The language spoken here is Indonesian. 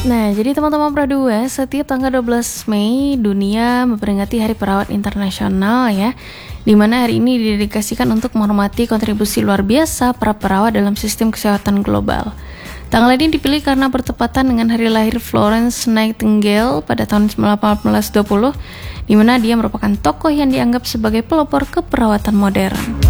Nah, jadi teman-teman Pra2, setiap tanggal 12 Mei dunia memperingati Hari Perawat Internasional ya, di mana hari ini didedikasikan untuk menghormati kontribusi luar biasa para perawat dalam sistem kesehatan global. Tanggal ini dipilih karena bertepatan dengan hari lahir Florence Nightingale pada tahun 1820, di mana dia merupakan tokoh yang dianggap sebagai pelopor keperawatan modern.